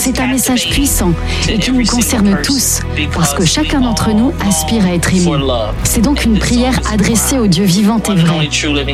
c'est un message puissant et qui nous concerne tous, parce que chacun d'entre nous aspire à être aimé. C'est donc une prière adressée au Dieu vivant et vrai.